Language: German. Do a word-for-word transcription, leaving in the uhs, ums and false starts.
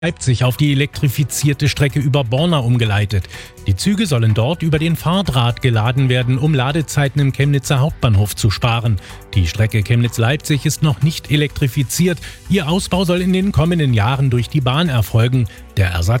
Leipzig auf die elektrifizierte Strecke über Borna umgeleitet. Die Züge sollen dort über den Fahrdraht geladen werden, um Ladezeiten im Chemnitzer Hauptbahnhof zu sparen. Die Strecke Chemnitz-Leipzig ist noch nicht elektrifiziert. Ihr Ausbau soll in den kommenden Jahren durch die Bahn erfolgen. Der Ersatz